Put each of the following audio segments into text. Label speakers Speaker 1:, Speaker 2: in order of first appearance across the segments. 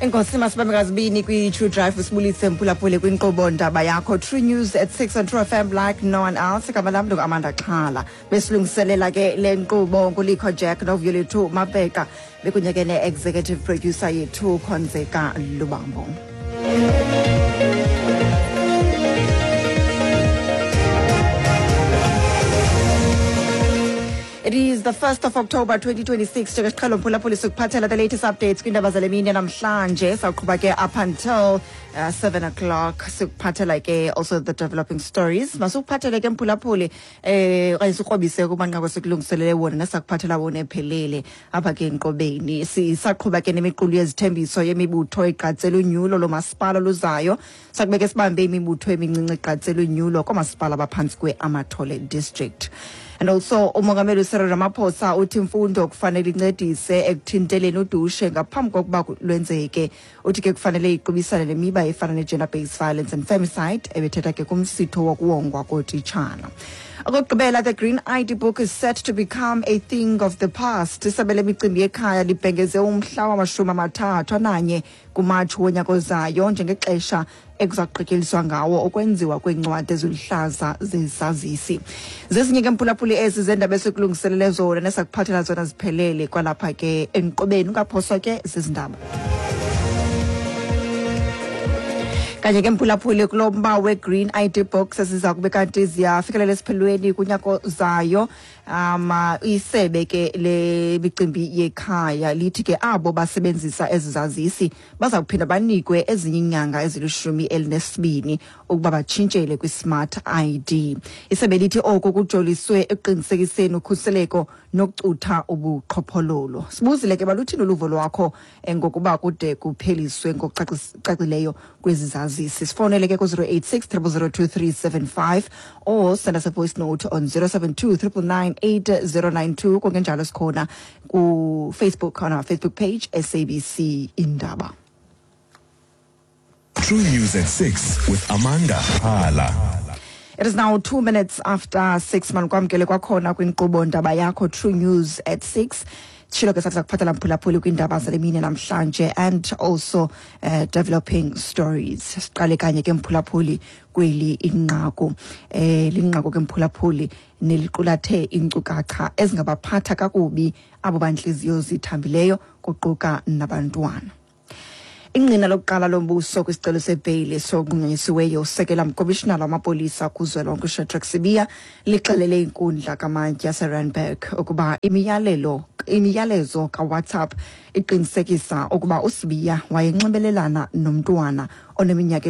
Speaker 1: Enkosi masibambe bini kwi-True Drive usibulise mphulaphule kwinkqubo ndaba yakho True News at 6 on True FM like no one else. Igama lam Amanda Xhala. Besilungiselela ke le nkqubo nguLikho Jack noViolethu Mabeka bekunyeke ne-executive producer yethu Khonzeka Lubambo. It is the 1st of October 2026. Njengesiqhelo mphulaphuli sikuphathela the latest updates kwindaba zale mini namhlanje. Sawuqhuba ke up until 7 o'clock. Sikuphathela ke also the developing stories. Masukuphathele ke mphulaphuli okanye sikrobise ukuba nqa kwesilungiselele wona nesakuphathela wona ephelele apha ke enkqobeni. Sisaqhuba ke nemiqulu yezithembiso yemibutho eqatsela unyulo lomasipala luzayo. Sakubeke sibambe imibutho emincinci eqatsela unyulo komasipala abaphantsi kwe-Amathole district. And also umongameli Cyril Ramaphosa uthi imfundo kufanele incedise ekuthinteleni udushe ngaphambi kokuba lwenzeke. Uthi ke kufanele iqubisane nemiba efana ne-gender based violence and femicide ebethetha ke kumsitho wokuwongwa kootitshala. Okugqibela, the Green ID book is set to become a thing of the past. Isabelo lemicimbi yekhaya libhengeze umhla wama-31 kuMatshi wonyaka ozayo njengexesha ekuzaqikeliswa ngawo okwenziwa kwencwadi eziluhlaza zezazisi. Zezinye ke mphulaphuli ezi zendaba esikulungiselele zona nesakuphathela zona ziphelele kwalapha ke enkqobeni ungaphoswa ke zizindaba. Kanye ke mphulaphuli kulomba we-Green ID books esiza kube kanti ziyafikelela esiphelweni kunyaka zayo. Isebe ke le micimbi yekhaya lithi ke abo basebenzisa ezizazisi baza kuphinda banikwe ezinye inyanga ezili-12 ukuba batshintshele kwi-smart ID. Isebe lithi oko kujoliswe eqinisekiseni ukhuseleko nokucutha ubuqhophololo. Sibuzile ke baluthini uluvo lwakho ngokuba kude kupheliswe ngokucacileyo kwezizazisi. Sifonele ke ku-086 0002375 or send us a voice note on 072 999 8092 kongenjalo sikhona ku Facebook on our Facebook page SABC Indaba.
Speaker 2: True News at 6 with Amanda Xhala.
Speaker 1: It is now 2 minutes after 6 mankwamkele kwakhona kwinkqubo ndaba yakho True News at 6. Chilo ke sathi sakuphathela mphulaphuli kwindaba zale mini namhlanje and also developing stories. Siqale kanye ke mphulaphuli kweli inqaku linqaku ke mphulaphuli neliqulathe inkcukacha ezingabaphatha kakubi abo banhliziyo zithambileyo kuquka nabantwana. Ingqina lokuqala lombuso kwisicelo sebheyili sokunqunyanyisiweyo usekela mkomishinala wamapolisa kuzwelonke uShadrack Sibiya lixelele inkundla kamantyi yaseRandburg ukuba imiyalezo kaWhatsApp iqinisekisa ukuba uSibiya wayenxibelelana nomntwana oneminyaka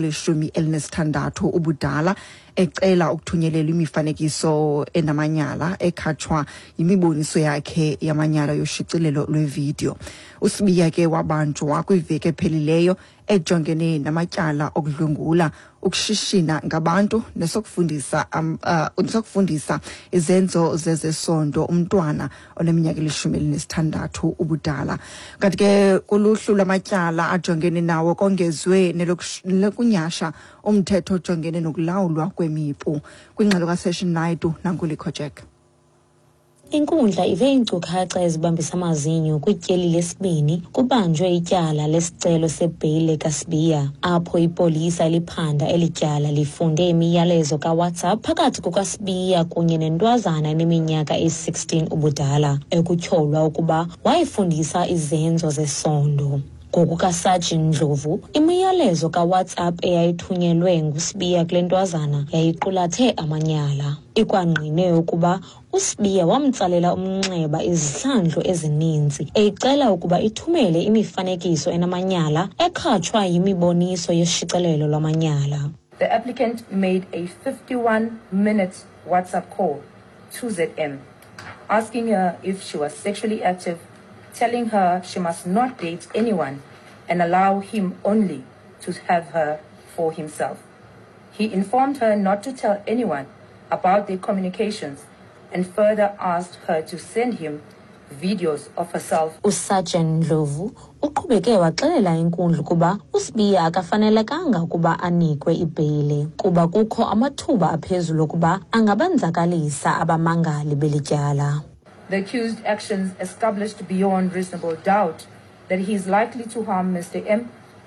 Speaker 1: 16 ubudala ecela ukuthunyelelwa imifanekiso enamanyala ekhatshwa yimiboniso yakhe yamanyala yoshicilelo lwevideo. uSibiya ke wabanjwa kwiveki ephelileyo ejongene namatyala okudlwengula ukushishina ngabantu nesokufundisa izenzo zezesondo umntwana oneminyaka 16 ubudala. Kanti ke kuluhlu lamatyala ajongene nawo kongezwe nelokunyasha umthetho ojongene nokulawulwa kwemipu. Kwingxelo kaSession Naidoo nanguLikho Jack.
Speaker 3: Inkundla ive iinkcukacha ezibambisa amazinyo kwityeli lesibini kubanjwe ityala lesicelo sebheyile kaSibiya apho ipolisa liphanda elityala lifunde imiyalezo kaWhatsApp phakathi kukaSibiya kunye nentwazana eneminyaka 16 ubudala ekutyholwa ukuba wayifundisa izenzo zesondo. NgokukaSargeant Ndlovu, imiyalezo kaWhatsApp eyayithunyelwe nguSibiya kule ntwazana yayiqulathe amanyala. Ikwangqine ukuba uSibiya wamtsalela umnxeba izihlandlo ezininzi eyicela ukuba ithumele imifanekiso enamanyala ekhatshwa yimiboniso yoshicilelo lwamanyala.
Speaker 4: The applicant made a 51-minute WhatsApp call to ZM, asking her if she was sexually active, telling her she must not date anyone and allow him only to have her for himself. He informed her not to tell anyone about their communications and further asked her to send him videos of herself.
Speaker 3: uSargeant Ndlovu uqhubeke waxelela inkundla ukuba uSibiya akafanelekanga ukuba anikwe ibheyile kuba kukho amathuba aphezulu ukuba angabanzakalisa abamangali belityala.
Speaker 4: The accused actions established beyond reasonable doubt that he is likely to harm Mr. M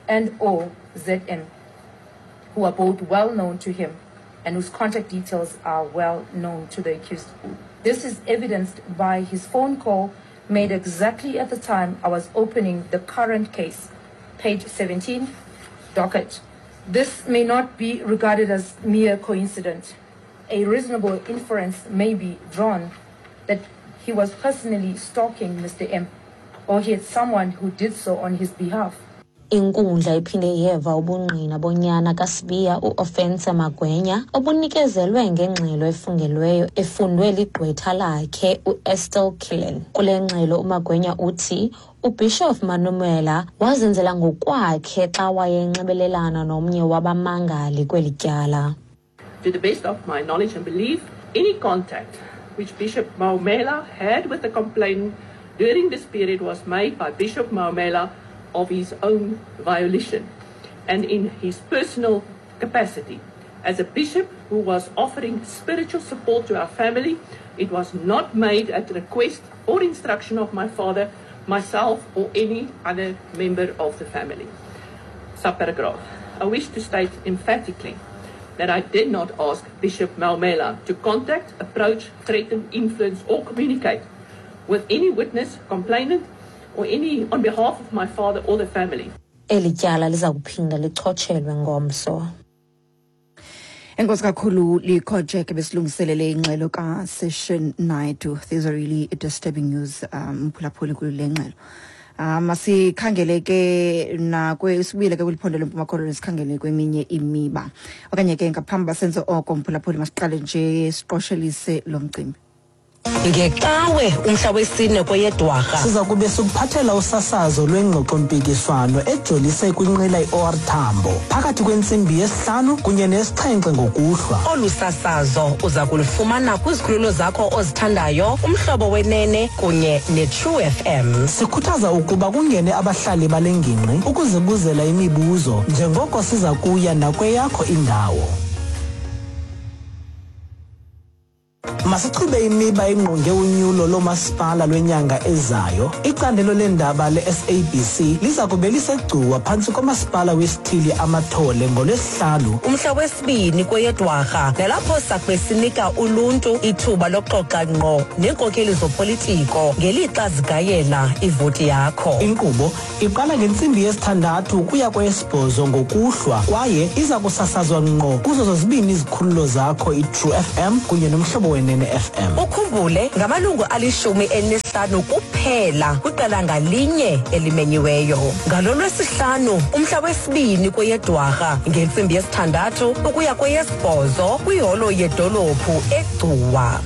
Speaker 4: and or ZM, who are both well known to him and whose contact details are well known to the accused. This is evidenced by his phone call made exactly at the time I was opening the current case, page 17, docket. This may not be regarded as mere coincidence. A reasonable inference may be drawn that he was personally stalking Mr. M, or he had someone who did so on his behalf.
Speaker 3: Inkundla iphinde yeva ubungqina bonyana kaSibiya uOffense Magwenya obunikezelwe ngengxelo efungelweyo efundwe ligqwetha lakhe uEstelle Killen. Kule ngxelo uMagwenya uthi uBishop Manomela wazenzela ngokwakhe xa wayenxibelelana nomnye wabamangali kweli tyala.
Speaker 5: To the best of my knowledge and belief, any contact which Bishop Maumela had with the complainant during this period was made by Bishop Maumela of his own volition and in his personal capacity. As a bishop who was offering spiritual support to our family, it was not made at the request or instruction of my father, myself, or any other member of the family. Subparagraph. I wish to state emphatically that I did not ask Bishop Maumela to contact, approach, threaten, influence, or communicate with any witness, complainant, or any on behalf of my father or the family.
Speaker 3: Eli tyala liza kuphinda lichotshelwe ngomso.
Speaker 1: Enkosi kakhulu likhojeke besilungiselele ingxelo ka Session Naidoo. These are really disturbing news mphulaphuli kule ngxelo. Masikhangele ke na kwesibile ke kwiliphondo leMpuma Koloni sikhangele kweminye imiba. Okanye ke ngaphambi senze oko mphulaphuli masiqale nje siqoshelise lo mcimbi.
Speaker 6: Ngecawe umhla wesine kweyeDwarha siza kube sikuphathela usasazo lwengxoxo-mpikiswano ejolise kwinqila iOR Tambo phakathi kwentsimbi yesihlanu kunye nesixhenxe ngokuhlwa. Olu sasazo uza kulufumana kwizikhululo zakho ozithandayo, umhlobo wenene kunye neTrue FM. Sikhuthaza ukuba kungene abahlali bale ngingqi ukuzibuzela imibuzo njengoko siza kuya nakweyakho indawo. Masichube imiba ingqonge unyulo lomasipala lwenyanga ezayo. Icandelo leendaba leSABC liza kube lisegcuwa phantsi komasipala wesithili amathole ngolwesihlanu umhla wesibini kweyeDwarha, nalapho sakube sinika uluntu ithuba loxoxa ngqo neenkokeli zopolitiko ngelixa zigayela ivoti yakho. Inkqubo iqala ngentsimbi yesithandathu ukuya kweyesibhozo ngokuhlwa kwaye iza kusasazwa ngqo kuzo zozibini izikhululo zakho iTrue FM kunye nomhlobo wenene FM. Ukhumbule ngamalungu ali15 kuphela kwiqela ngalinye elimenyiweyo. Ngalolwesihlanu umhla wesibini kweyeDwarha ngentsimbi yesithandathu ukuya kweyesibhozo kwiholo yedolophu eGcuwa.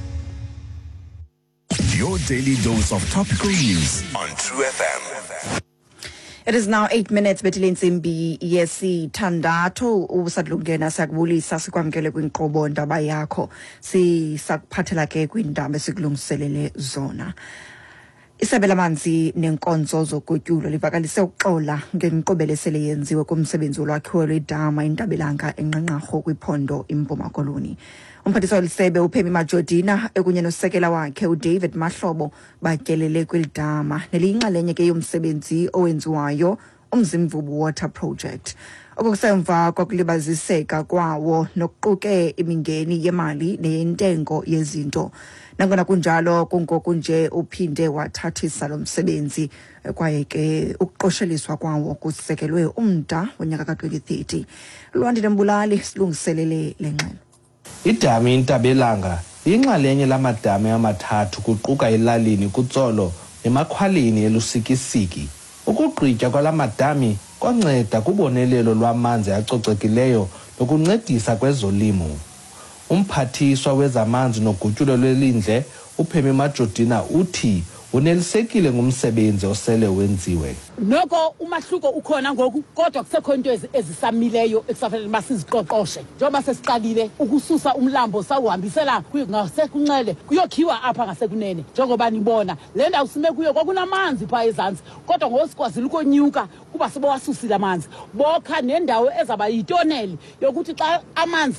Speaker 2: Your daily dose of topical news on True FM.
Speaker 1: It is now 8 minutes between Nsimbi yesithandathu usadlungena sakubulisa sikwamkele kwinkqubo ndaba yakho sisakuphathela ke kwindaba esikulungiselele zona. Isebe lamanzi nenkonzo zokutyulo livakalise ukuxola ngenkqubelesele yenziwe kumsebenzi olwakhiwo lwedama iNtabelanga enqanqarho kwiphondo iMpuma Koloni. Umphathiswa welisebe uPhemi Majodina ekunye nosekela wakhe uDavid Mahlobo batyelele kwilidama neliyinxalenye ke yomsebenzi owenziwayo umzimvubu water project. Okusemva kwakulibaziseka kwawo nokuquke imingeni yemali neyentengo yezinto. Nangona kunjalo kungoku nje uphinde wathathisa lo msebenzi kwaye ke ukuqosheliswa kwawo kusekelwe umda wonyaka ka2030. Lwandile Mbulali silungiselele lengxelo.
Speaker 7: Idami iNtabelanga inxalenye lamadami amathathu kuquka elalini kutsolo emakhwaleni elusikisiki. Ukugqitya kwalamadami kwanceda kubonelelo lwamanzi acocekileyo lokuncedisa kwezolimo. Umphathiswa wezamanzi nogutyulo lwelindle uPhemi Majodina uthi unelisekile ngumsebenzi osele wenziwe.
Speaker 8: Noko umahluko ukhona ngoku kodwa kusekho into ezisamileyo ekusafanele masiziqoqoshe njengoba sesiqalile ukususa umlambo sawuhambisela ngasekunxele kuyokhiwa apha ngasekunene njengoba nibona le ndawo sime kuyo kwakunamanzi pha ezantsi kodwa ngosikwazile ukonyuka kuba sebawasusile amanzi bokha nendawo ezaba yitoneli yokuthi xa amanzi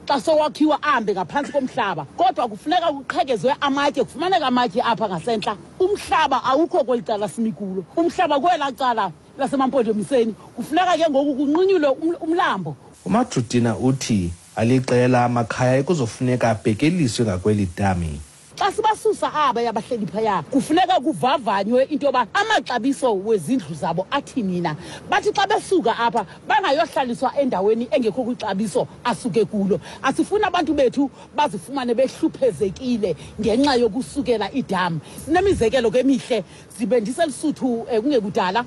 Speaker 8: xa sowakhiwa ahambe ngaphansi komhlaba kodwa kufuneka kuqhekezwe amatye kufumaneka amatye apha ngasentla umhlaba awukho kweli cala simi kulo umhlaba kwela cala lasemampondomiseni kufuneka ke ngoku kunqunyulwe umlambo.
Speaker 7: uMajudina uthi aliqela amakhaya ekuzofuneka abhekeliswe ngakweli dami.
Speaker 8: Xa sibasusa aba yabahleli phaya kufuneka kuvavanywe into yoba amaxabiso wezindlu zabo athini na bathi xa besuka apha bangayohlaliswa endaweni engekho kwixabiso asuke kulo. Asifuna abantu bethu bazifumane behluphezekile ngenxa yokusukela idam. Sinemizekelo ke emihle sibendise Lesotho kungekudala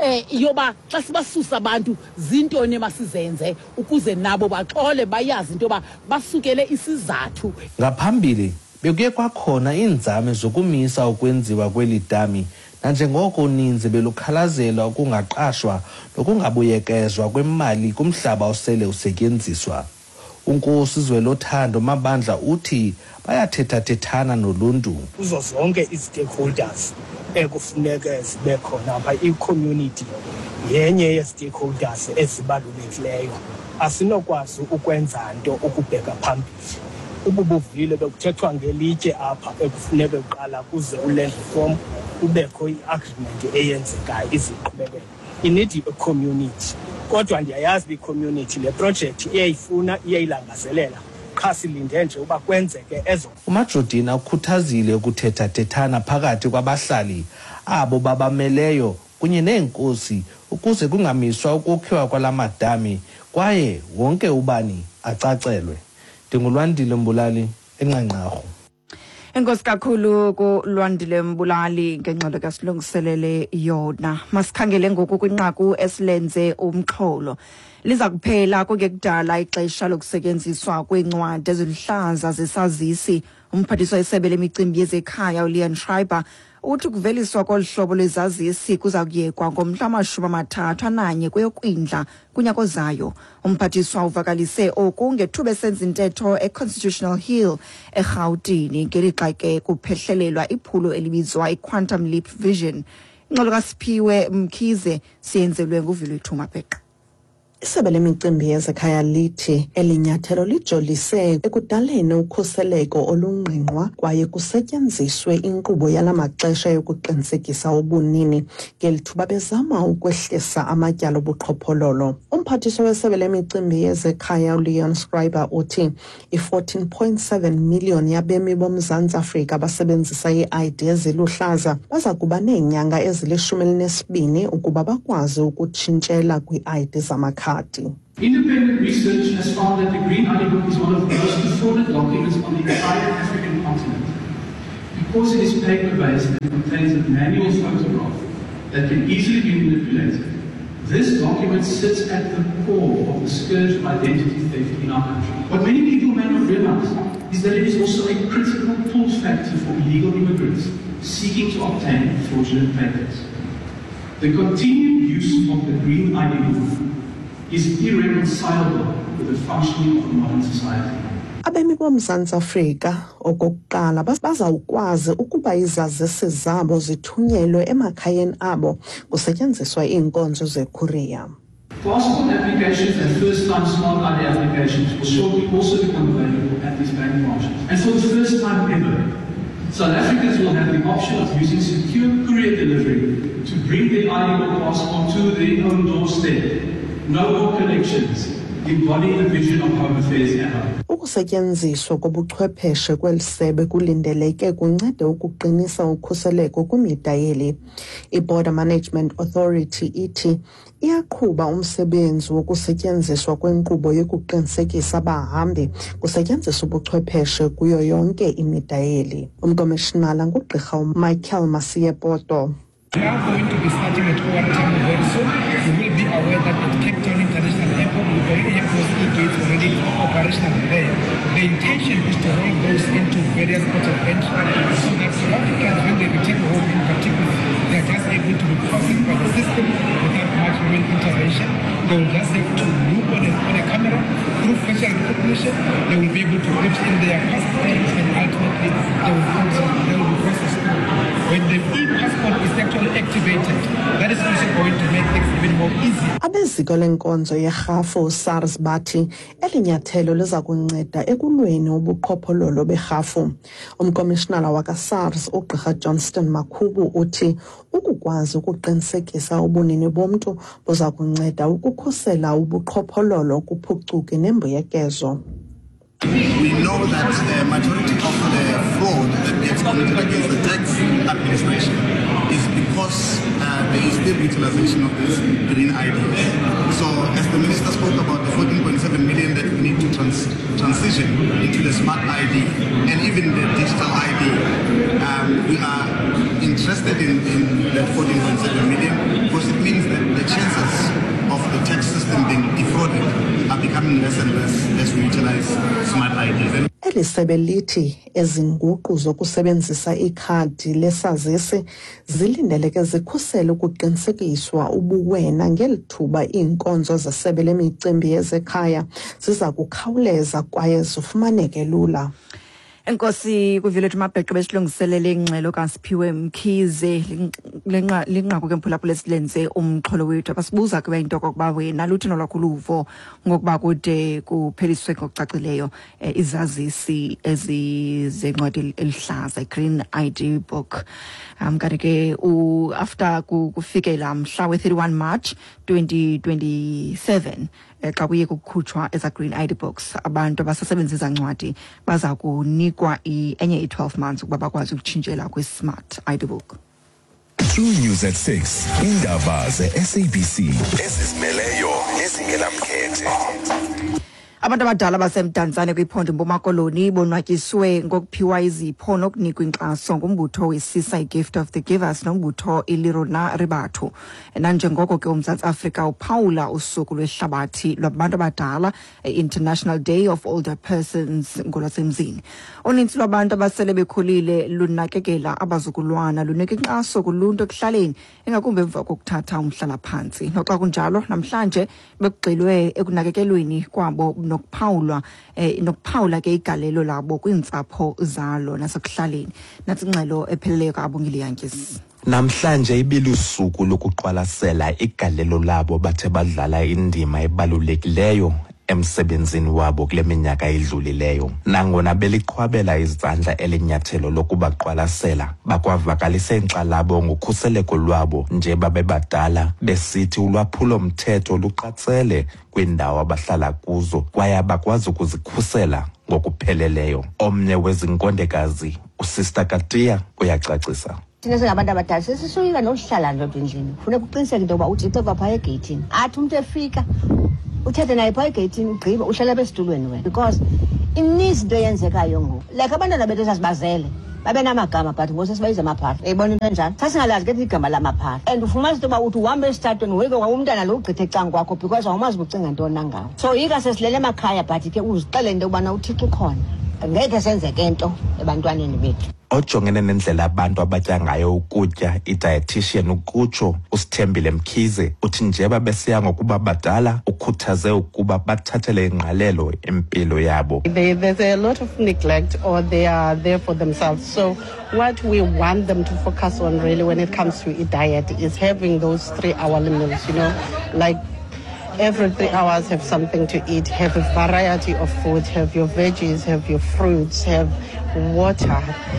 Speaker 8: yoba xa sibasusa abantu zintoni masizenze ukuze nabo baxole bayazi into yoba basukele isizathu.
Speaker 7: Ngaphambili bekuye kwakhona iinzame zokumisa ukwenziwa kweli dami nanjengoko uninzi belukhalazela ukungaqashwa nokungabuyekezwa kwemali kumhlaba osele usetyenziswa. uNkosi Zwelothando Mabandla uthi bayathetha-thethana noluntu.
Speaker 9: Kuzo zonke i-stakeholders ekufuneka zibe khona apha i-community yenye ye-stakeholders ezibalulekileyo. Asinokwazi ukwenza nto ukubheka phambili. Ububuvile bekuthethwa ngelitye apha ekufuneka uqala kuze uland form kubekho i-agreement eyenzekayo iziqhubekele. Inidi community kodwa ndiyayazi i-community le project iyayifuna iyayilangazelela qha silinde nje uba kwenzeke ezo.
Speaker 7: uMajudina ukhuthazile ukuthetha-thethana phakathi kwabahlali abo babameleyo kunye neenkosi ukuze kungamiswa ukukhiwa kwala madami kwaye wonke ubani acacelwe. Ndingulwandile Mbulali eNqangqarhu.
Speaker 1: Enkosi kakhulu kuLwandile Mbulali ngengxelo kasilungiselele yona. Masikhangele ngoku kwinqaku esilenze umxholo. Liza kuphela kungekudala ixesha lokusetyenziswa kweencwadi eziluhlaza zesazisi. Umphathiswa wesebe lemicimbi yezekhaya uLeon Schreiber uthi kuveliswa kolu hlobo lwezazisi kuza kuyekwa ngomhla 31 kweyoKwindla kunyaka ozayo. Umphathiswa uvakalise oku ngethuba esenza intetho eConstitutional Hill eRhawutini ngelixa ke kuphehlelelwa iphulo elibizwa iQuantum Leap Vision. Ingxelo kaSiphiwe Mkhize siyenzelwe nguVilwethu Mabheqa.
Speaker 10: Isebe lemicimbi yezekhaya lithi elinyathelo lijolise ekudaleni ukhuseleko olungqingqwa kwaye kusetyenziswe inkqubo yala maxesha yokuqinisekisa ubunini ngelithuba bezama ukwehlisa amatyala obuqhophololo. Umphathiswa wesebe lemicimbi yezekhaya uLeon Schreiber uthi i-14.7 million yabemi boMzantsi Afrika basebenzisa i-ID eziluhlaza baza kuba neenyanga ezili-12 ukuba bakwazi ukutshintshela kwi-ID zamakhadi.
Speaker 11: Independent research has found that the Green ID Book is one of the most defrauded documents on the entire African continent because it is paper-based and contains a manual photograph that can easily be manipulated. This document sits at the core of the scourge of identity theft in our country. What many people may not realize is that it is also a critical pull factor for illegal immigrants seeking to obtain fraudulent papers. The continued use of the Green ID Book is irreconcilable with the functioning of modern society.
Speaker 10: Abemi boMzantsi Afrika okokuqala bazawukwazi ukuba izazisi zabo zithunyelwe emakhayeni abo kusetyenziswa iinkonzo zecourier.
Speaker 11: Passport applications and first-time smart ID applications will shortly also become available at these bank branches. And for the first time ever, South Africans will have the option of using secure courier delivery to bring their ID or passport to their own doorstep. No more collections. Embody the vision of Home Affairs ever.
Speaker 10: Ukusetyenziswa kobuchwepheshe kweli sebe kulindeleke kuncede ukuqinisa ukhuseleko kwimida yeli. I-Border Management Authority ithi iyaqhuba umsebenzi wokusetyenziswa kwenkqubo yokuqinisekisa abahambi kusetyenziswa ubuchwepheshe kuyo yonke imida yeli. Umkomishinala nguGqirha Michael Masiyepoto.
Speaker 12: We are going to be starting at OR very soon. You will be aware that at Cape Town International Airport, we already have those e-gates already operational there. The intention is to roll those into various ports of entry so that South Africans, when they return home in particular, they are just able to be processed by the system without much human intervention. They will just have to look on a camera through facial recognition. They will be able to put in their passports and ultimately they will be processed. When the e-passport is actually activated, that is also going to make things even more more easy.
Speaker 10: Abeziko lenkonzo yerhafu SARS bathi elinyathelo liza kunceda ekulweni ubuqhophololo berhafu. Umkomishinala waka-SARS uGqirha Johnston Makhubu uthi ukukwazi ukuqinisekisa ubunini bomntu buza kunceda ukukhusela ubuqhophololo kuphucuke nembuyekezo.
Speaker 13: We know that the majority of the fraud that gets committed against the tax administration is because there is the utilization of these green IDs. So as the Minister spoke about the 14.7 million that we need to transition into the smart ID and even the digital ID, we are interested in that 14.7 million because it means that the chances of the tax system being defrauded are becoming less and less as we utilize smart IDs.
Speaker 10: Elisebe lithi ezinguqu zokusebenzisa ikhadi lesazisi zilindeleke zikhusele ukuqinisekiswa ubuwena ngelithuba iinkonzo zesebe lemicimbi yezekhaya ziza kukhawuleza kwaye zifumaneke lula.
Speaker 1: Enkosi kuViolet Mabheqe besilungiselele ingxelo kaSiphiwe Mkhize linqaku ke mphulaphula esilenze umxholo wethu abasibuza ke into kokuba wena luthino lwakhuluvo ngokuba kude kupheliswe ngokucacileyo izazisi ezizencwadi elihlaza Green ID book kanti ke after kufikela mhla we-31 March 2027 xa kuye kukhutshwa eza Green ID books abantu abasasebenzisa ncwadi baza kunikwa enye i-12 months ukuba bakwazi ukutshintshela kwi-smart ID book.
Speaker 2: True News at 6 indaba ze-SABC ezizimeleyo ezingenamkhethe.
Speaker 1: Abantu abadala basemdantsane kwiphondo Mpuma Koloni bonwatyiswe ngokuphiwa izipho nokunikwa inkxaso ngumbutho wesisa iGift of the Givers nombutho iLirona Ribathu. Nanjengoko ke uMzantsi Afrika uphawula usuku lwehlabathi lwabantu abadala, International Day of Older Persons ngolwasemzini. Uninzi lwabantu abasele bekhulile lunakekela abazukulwana lunika inkxaso kuluntu ekuhlaleni engakumbi emva kokuthatha umhlala phansi. Noxa kunjalo namhlanje bekugxilwe ekunakekelweni kwabo nokuphawula ke igalelo labo kwintsapho zalo nasekuhlaleni. Natsi ingxelo epheleleyo kaBongile Yankees.
Speaker 14: Namhlanje ibilusuku lokuqwalasela igalelo labo bathe badlala indima ebalulekileyo emsebenzini wabo kule minyaka edlulileyo. Nangona beliqhwabela izandla elinyathelo lokubaqwalasela bakwavakalise inkxalabo ngokhuseleko lwabo nje babebadala besithi ulwaphulo mthetho luqatsele kwindawo abahlala kuzo kwaye bakwazi ukuzikhusela ngokupheleleyo. Omnye wezinkondekazi uSister Katia uyacacisa.
Speaker 15: Thina singabantu abadala sesisoyika nokuhlala nje endlini. Kufuneka uqiniseke into yokuba uthi xa phaa egeyithini athi umuntu efika uthethe naye phaa egeyithini ugqiba uhlala besitulweni wena because ininzi into eyenzekayo ngoku. Like abantwana bethu sasibazele babe namagama but ngose sibayiza amaphara. Uyayibona into enjani? Sasingalazi ke igama lamaphara. And ufumanisa into yoba uthi uhambe esitratweni weke umntana lo ugqithe ecanga kwakho because awumazi ukucinga ntoni na ngawo. So yika sesilele emakhaya but ke uzixele into yobana uThixo ukhona. Ngeke senzeke into ebantwaneni bethu.
Speaker 14: Ojongene nendlela abantu abatya ngayo ukutya i-dietitian ukutsho uSithembile Mkhize uthi njeba besiya ngokuba badala ukhuthaze ukuba bathathele ingqalelo impilo yabo.
Speaker 16: There's a lot of neglect or they are there for themselves. So what we want them to focus on really when it comes to a diet is having those 3-hour meals, you know, like every 3 hours have something to eat, have a variety of food, have your veggies, have your fruits, have water.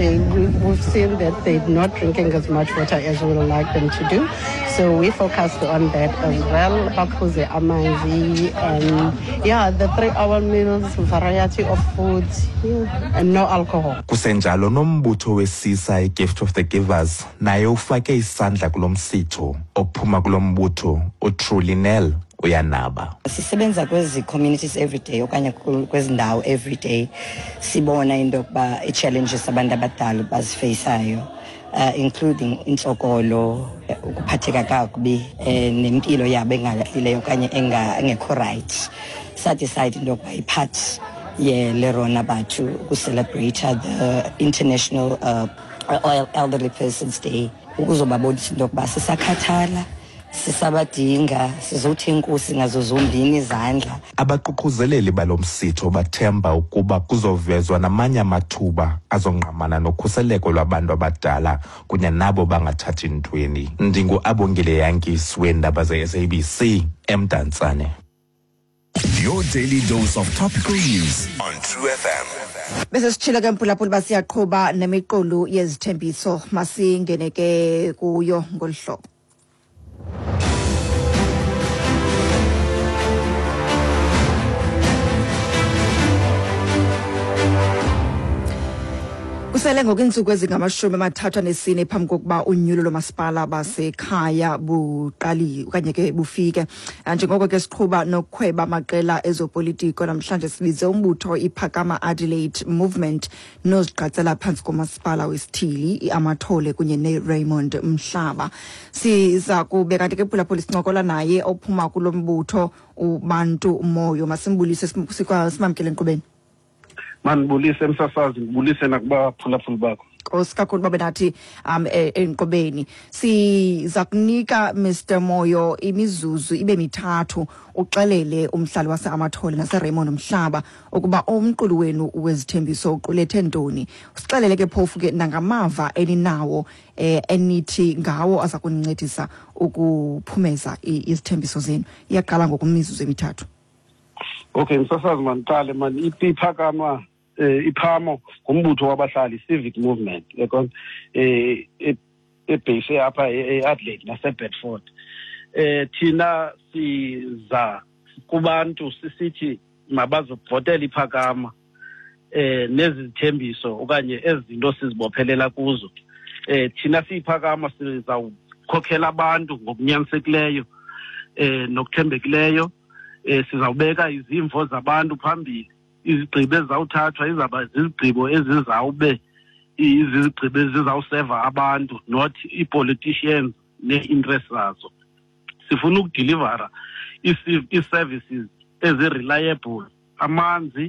Speaker 16: We've seen that they're not drinking as much water as we would like them to do. So we focused on that as well. Bakuze amanzi and the 3-hour meals, variety of foods, and no alcohol.
Speaker 14: Kusenjalo nombutho wesisa iGift of the Givers naye ufake isandla kulomsitho ophuma kulombutho uTrulinel uyanaba.
Speaker 17: Sisebenza kwezi communities every day okanye kwezi ndawo every day sibona into yokuba i-challenges abantu abadala bazifaceayo including intsokolo, ukuphatheka kakubi nempilo yabo engalahlileyo okanye engekho right. Sadecide into yokuba ipart yeLirona Bathu ukucelebrate the International Elderly Persons Day ukuzobabonisa into yokuba sisakhathala sisabadinga sizothi inkosi ngazo zombini izandla.
Speaker 14: Abaququzeleli balomsitho bathemba ukuba kuzovezwa namanye amathuba azongqamana nokhuseleko lwabantu abadala kunye nabo bangathathi ntweni. Ndingu-Abongile Yankis weendaba ze-SABC eMdantsane.
Speaker 2: Your daily dose of topical news on True FM.
Speaker 1: Bese sichila ke mphulaphula basiyaqhuba nemiqulu yezithembiso masingene ke kuyo ngolhlobo. Kusele ngokwinsuku ezingama-34 phambi kokuba unyulo lomasipala basekhaya buqali okanye ke bufike. Njengoko ke siqhuba nokukhweba amaqela ezopolitiko namhlanje sibize umbutho iPhakama Adelaide Movement noziqatsela phansi komasipala wesithili iAmathole kunye neRaymond Mhlaba. Siza kube kanti ke phulaphula sincokola naye ophuma kulo mbutho uBantu Moyo. Masimbulise simamkele enkqubeni.
Speaker 18: Manibulise msasazi, ngibulise nakubaphulaphuli bakho.
Speaker 1: Osikakhulu babe nathi enkqubeni. Siza kunika Mr Moyo imizuzu ibe mithathu uxelele umhlali waseAmathole naseRaymond Mhlaba ukuba umqulu wenu wezithembiso uqulethe ntoni. Usixelele ke phofu ke nangamava eninawo enithi ngawo aza kunincedisa ukuphumeza izithembiso zenu. Iyaqala ngokumizuzu emithathu.
Speaker 18: Okay, msasazi maniqale mani iPhakama iPhamo ngumbutho wabahlali civic movement because ebase apha eAdelaide naseBedford. Thina siza kubantu sisithi mabazovotela iPhakama nezithembiso okanye ezinto sizibophelela kuzo. Thina siyiPhakama sizawukhokhela abantu ngokunyanisekileyo nokuthembekileyo. Sizawubeka izimvo zabantu phambili. Izigqibo ezizawuthathwa izaba zizigqibo ezizawube izigqibo ezizawuseva abantu, not i-politicians ne-interest zazo. Sifuna ukudelivera i-services ezi-reliable, amanzi,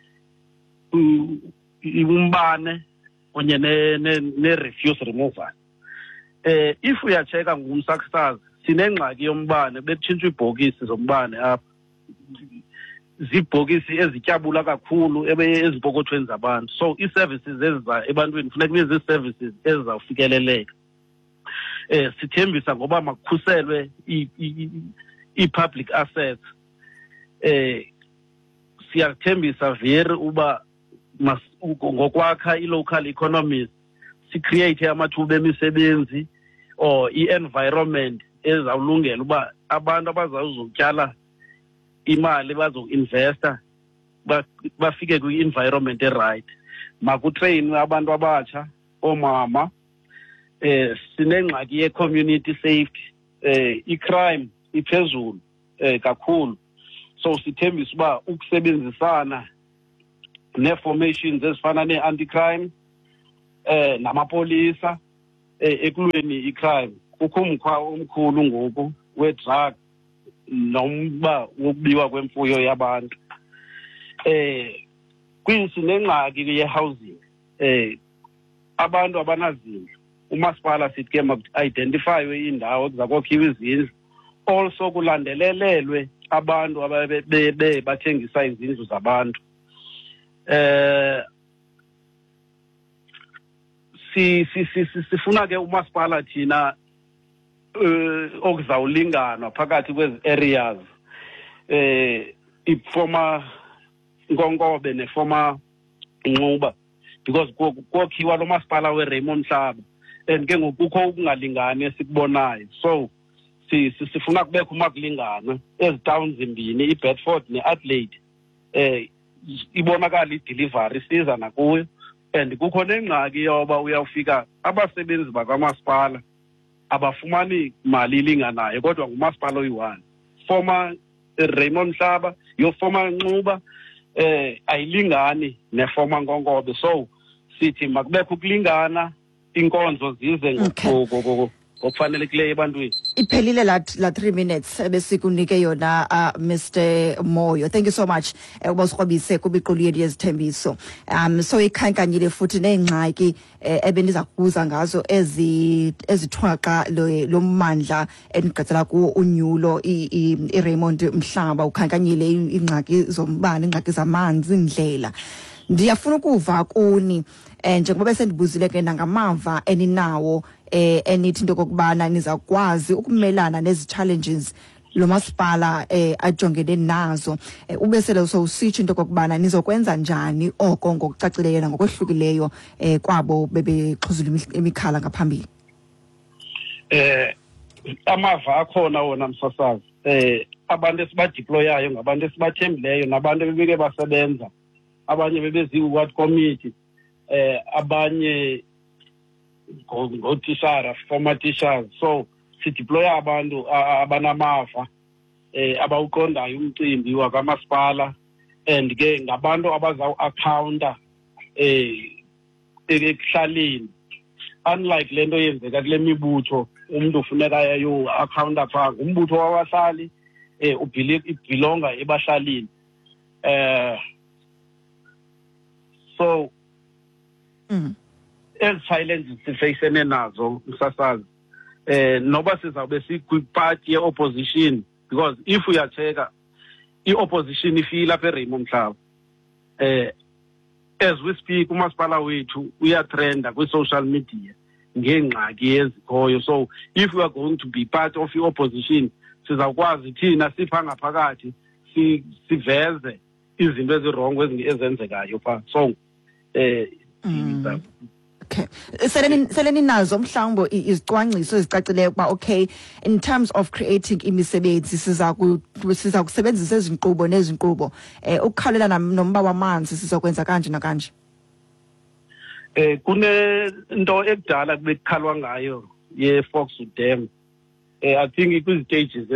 Speaker 18: umbane kunye ne-refuse removal. If uyacheka ngumsaksazi sinengxaki yombane, betshintshwa iibhokisi zombane apha. Zibhokisi ezityabula kakhulu ezimpokothweni zabantu. So i-services eziza ebantwini funeka kube zii-services ezizawufikeleleka. Sithembisa ngoba makukhuselwe i-public assets. Siyathembisa veri uba ngokwakha i-local economies si-create amathuba emisebenzi or i-environment ezawulungela uba abantu abazawuzotyala imali bazo-investa bafike kwi-environment right. Makutrainwe abantu abatsha, oomama. Sinengxaki ye-community safety. I-crime iphezulu kakhulu. So sithembisa uba ukusebenzisana ne-formations ezifana ne-anti-crime namapolisa ekulweni i-crime. Kukho umkhwa omkhulu ngoku we-drug nomba wokubiwa kwemfuyo yabantu. Sinengxaki ye-housing. Abantu abanazindlu. Umasipala sithi ke maku-identifywe indawo ekuzakokhiwa izindlu. Also kulandelelelwe abantu bathengisa izindlu zabantu. Sifuna ke umasipala thina okuzawulinganwa phakathi kwezi areas ifoma Nkonkobe nefoma Ncuba, because kokhiwa lo masipala weRaymond Mhlaba and ke ngokukho ukungalingani esikubonayo. So sifuna kubekho umakulingana ezitowns zimbini, iBedford neAdelaide. Ibonakala idelivery siza nakuyo, and kukho nengxaki yoba uyawufika abasebenzi bakamasipala abafumani mali ilinganayo kodwa ngumasipala oyi-1. Former Raymond Mhlaba, yo former Ncuba ayilingani neformer Nkonkobe. So sithi makubekho ukulingana, inkonzo zize ngokufanelekileyo ebantwini.
Speaker 1: Iphelile la 3 minutes besikunike yona Mr. Moyo. Thank you so much. Ubasikrobise kubiqulu yethu yezithembiso. So ikhankanyile futhi neengxaki ebeniza kuza ngazo ezithwaqa lo mmandla enigqatsela kuwo unyulo iRaymond Mhlaba ukhankanyile ingxaki zombane, ingxaki zamanzi, indlela. Ndiyafuna ukuva kuni njengoba sendibuzile ke nangamava eninawo enithi into kokubana nizakwazi ukumelana nezi challenges lo masipala ajongene nazo, ubesele usitsho into kokubana nizokwenza njani oko ngokucacileyo nangokwehlukileyo kwabo bebexhuzula imikhala ngaphambili.
Speaker 18: Amava akhona wona msasazi, abantu esibadeployayo ngabantu esibathembileyo nabantu bebeke basebenza, abanye bebeziward committee, abanye ngotishara, former teachers. So sideploya abantu abanamava abawuqondayo umcimbi wakamasipala, and ke ngabantu abazawu-accounta ekuhlaleni, unlike lento yenzeka kule mibutho umuntu ufuneka ayo-accounta phaa. Umbutho wabahlali ubhilonga ebahlalini. So ezi challenges sifacene nazo msasazi, noba sizawube sikwi-party ye-opposition, because if uyacheka i-opposition ifile apha eRaymond Mhlaba, as we speak umasipala wethu uyatrenda kwi-social media ngengxaki ezikhoyo. So if we are going to be part of i-opposition, sizawukwazi thina sipha ngaphakathi siveze izinto ezirongo ezenzekayo phaa. So
Speaker 1: okay, seleni nazo mhlawumbe izicwangciso ezicacileyo kuba okay, in terms of creating imisebenzi siza kusebenzisa izinkqubo nezinkqubo, ukukhawulelana nomba wamanzi sizokwenza kanje nakanje.
Speaker 18: Kunento ekudala kubekukhalwa ngayo ye-Foxwood Dam. I think kwi-stages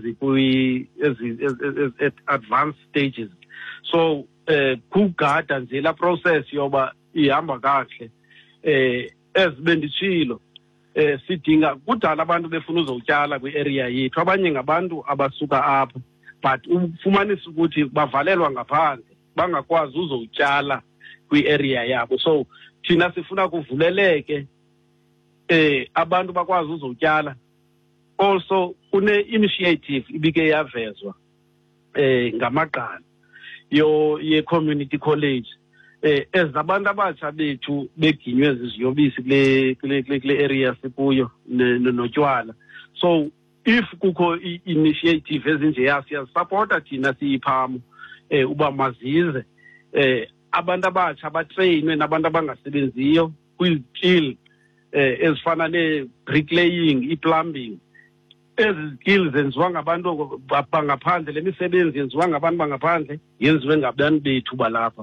Speaker 18: advanced stages. So kugada nje la process yoba ihamba kahle. Ezibenditshilo sidinga kudala abantu befuna uzotyala kwi-area yethu, abanye ngabantu abasuka apha, but ufumanisa ukuthi bavalelwa ngaphandle bangakwazi uzotyala kwi-area yabo. So thina sifuna kuvuleleke abantu bakwazi uzotyala. Also kune-initiative ibike yavezwa ngamaqala ye-community college, ezabantu abatsha bethu beginywe ziziyobisi kule area sikuyo notywala. So if kukho i-initiative ezinjeya siyazisupporta thina siyiphamo uba mazize abantu abatsha batreyinwe nabantu abangasebenziyo kwi-skill ezifana ne-bricklaying, i-plumbing. Ezi skills zenziwa ngabantu bangaphandle, le misebenzi yenziwa ngabantu bangaphandle, yenziwe ngabantu bethu balapha.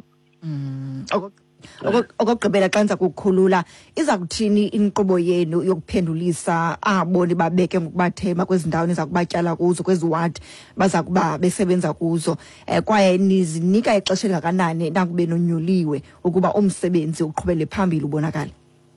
Speaker 1: Okugqibela xa nza kukhulula, iza kuthini inkqubo yenu yokuphendulisa abo nibabeke ngokubathema kwezi ndawo niza kubatyala kuzo, kwezi ward baza kuba besebenza kuzo, kwaye nizinika ixesha elingakanani nakube nonyuliwe ukuba umsebenzi uqhubele phambili ubonakale?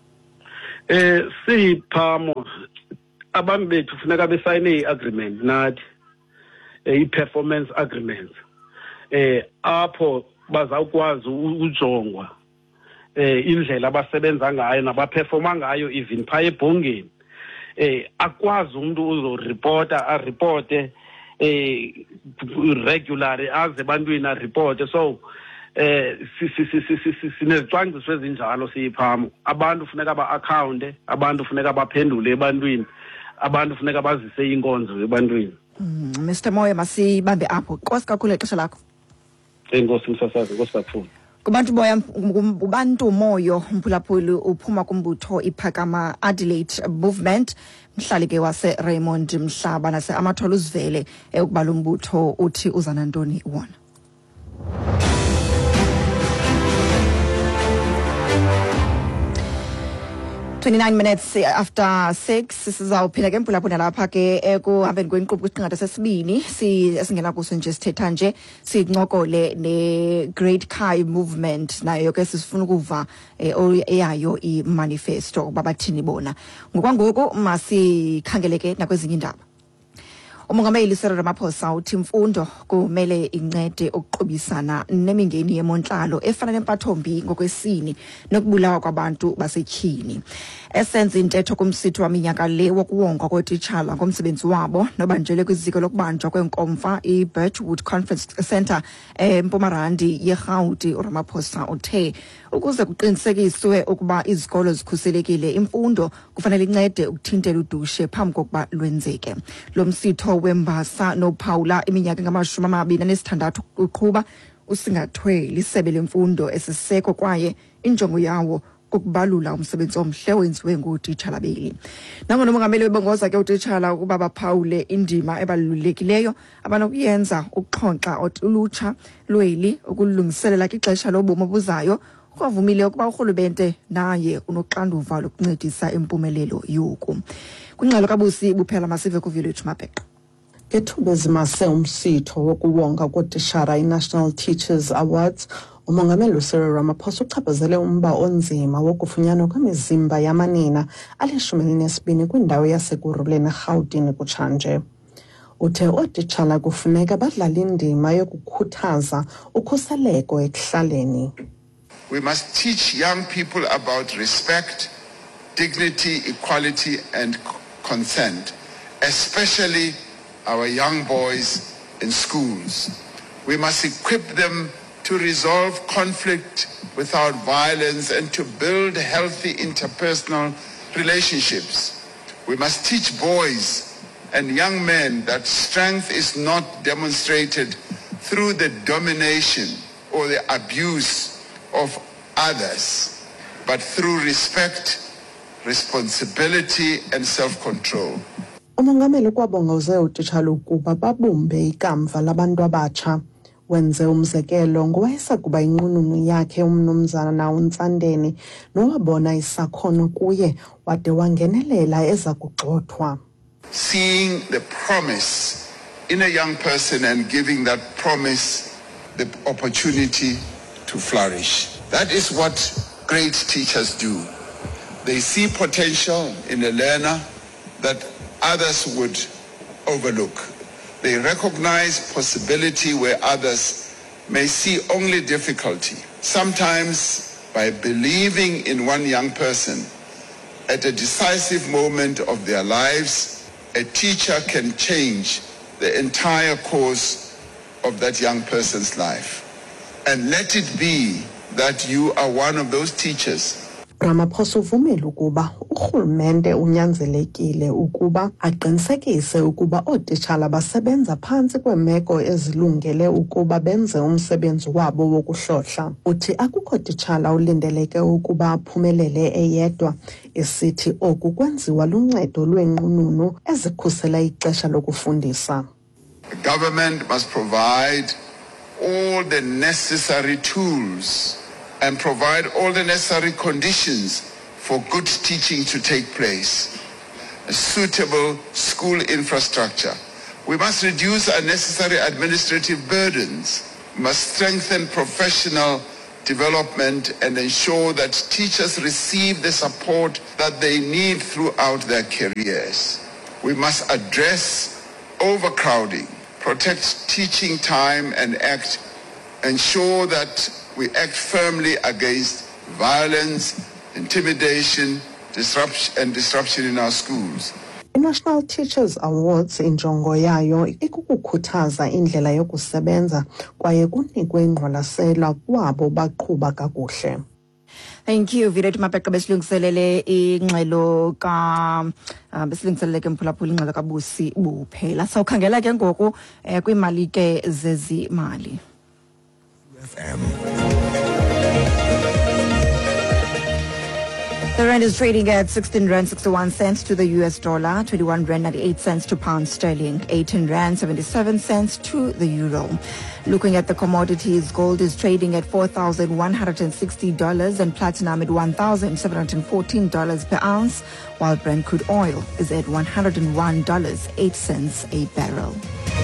Speaker 18: Siphamo abantu bethu funeka besayine i-agreement nathi, i-performance agreements, apho bazawukwazi ujongwa indlela abasebenza ngayo nabaperforma ngayo, even phaa ebhongeni. Akwazi umuntu uzoripota, aripote regularly, aze ebantwini aripote. So sinezicwangciso ezinjalo siyiphamo. Abantu funeka ba-accounte, abantu funeka baphendule ebantwini, abantu funeka bazise inkonzo ebantwini.
Speaker 1: Mr. Moyo, masibambe apho. Nkosi kakhulu ixesha lakho.
Speaker 18: Enkosi msasazi, nkosi kakhulu.
Speaker 1: Kubantu Moyo mphulaphuli uphuma kumbutho iphakama Adelaide Movement, mhlali ke wase Raymond Mhlaba nase amatholo uzivele ukuba lo mbutho uthi uza nantoni wona. 29 minutes after 6 sizawuphila ke mphulaphula lapha ke ekuhambeni kwenkqubo kwiqingatha sesibini singena kuso nje sithetha nje sincokole ne-Great Kai movement nayo ke sifuna ukuva eyayo i-manifesto ukuba bathini bona. Ngokwangoku masikhangeleke nakwezinye indaba. Umongameli Cyril Ramaphosa uthi imfundo kumele incede ukuqhubisana nemingeni yemonhlalo efana nempathombi ngokwesini nokubulawa kwabantu basetyhini. Esenza intetho kumsitho waminyaka le wokuwongwa kootitshala ngomsebenzi wabo nobanjelwe kwiziko lokubanjwa kwenkomfa i-Birchwood Conference Centre eMpumalanga yeRhawuti. uRamaphosa uthe ukuze kuqinisekiswe ukuba izikolo zikhuselekile, imfundo kufanele incede ukuthintela udushe phambi kokuba lwenzeke. Lo msitho wembasa nophawula iminyaka ngama-26 uqhuba usingathweli isebe lemfundo esiseko kwaye injongo yawo ukubalula umsebenzi omhle owenziwe ngootitshala beli. Nangona umongameli webongoza ke utitshala ukuba baphawule indima ebalulekileyo abanokuyenza ukuxhonkxa ulutsha lweli ukulungiselela ixesha lobomi obuzayo. Kwavumile ukuba urhulumente naye unoxanduva lokuncedisa impumelelo yoku. Kwingxelo kabusi buphela masive kuVillage Mabheqa.
Speaker 10: Ngethuba ezimase umsitho wokuwonga kootitshala i-National Teachers Awards, umongameli Cyril Ramaphosa uchaphazele umba onzima wokufunyanwa kwemizimba yamanina ali-12 kwindawo yaseKuruleni eRhawutini kutshanje. Uthe ootitshala kufuneka badlale indima yokukhuthaza ukhuseleko ekuhlaleni.
Speaker 19: We must teach young people about respect, dignity, equality, and consent, especially our young boys in schools. We must equip them to resolve conflict without violence and to build healthy interpersonal relationships. We must teach boys and young men that strength is not demonstrated through the domination or the abuse of others, but through respect, responsibility, and self-control.
Speaker 10: Umongameli kwabongoze utitshala ukuba babumbe ikamva labantu abatsha. Wenze umzekelo ngowayesakuba inqununu yakhe umnumzana uNtsandeni nowabona isakhono kuye wade wangenelela eza kugxothwa.
Speaker 19: Seeing the promise in a young person and giving that promise the opportunity to flourish. That is what great teachers do. They see potential in a learner that others would overlook. They recognize possibility where others may see only difficulty. Sometimes by believing in one young person at a decisive moment of their lives, a teacher can change the entire course of that young person's life. And let it be that you are one of those teachers.
Speaker 10: Ramaphosa uvumile ukuba urhulumente unyanzelekile ukuba aqinisekise ukuba ootitshala basebenza phantsi kweemeko ezilungele ukuba benze umsebenzi wabo wokuhlohla. Uthi akukho titshala ulindeleke ukuba aphumelele eyedwa, esithi oku kwenziwa luncedo lweenqununu ezikhusela ixesha lokufundisa.
Speaker 19: The government must provide all the necessary tools and provide all the necessary conditions for good teaching to take place. A suitable school infrastructure. We must reduce unnecessary administrative burdens. We must strengthen professional development and ensure that teachers receive the support that they need throughout their careers. We must address overcrowding, protect teaching time, and ensure that we act firmly against violence, intimidation, disruption in our schools.
Speaker 10: I-National Teachers Awards injongo yayo ikukukhuthaza indlela yokusebenza kwaye kunikwe ingqwalasela kwabo baqhuba kakuhle.
Speaker 1: Thank you, Village Mabheqa. Besilungiselele ingxelo besilungiselele ke mphulaphula ingxelo kabusi buphela. Sawukhangela ke ngoku kwimali ke zezimali. The rand is trading at 16 rand 61 cents to the US dollar, 21 rand 98 cents to pound sterling, 18 rand 77 cents to the euro. Looking at the commodities, gold is trading at $4,160 and platinum at $1,714 per ounce, while Brent crude oil is at $101.08 a barrel.